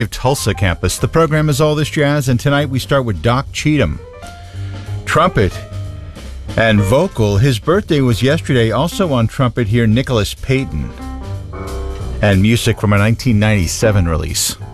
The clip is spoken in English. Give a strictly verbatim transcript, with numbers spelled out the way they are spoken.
Tulsa campus. The program is All This Jazz, and tonight we start with Doc Cheatham. Trumpet and vocal. His birthday was yesterday. Also on trumpet here, Nicholas Payton. And music from a nineteen ninety-seven release.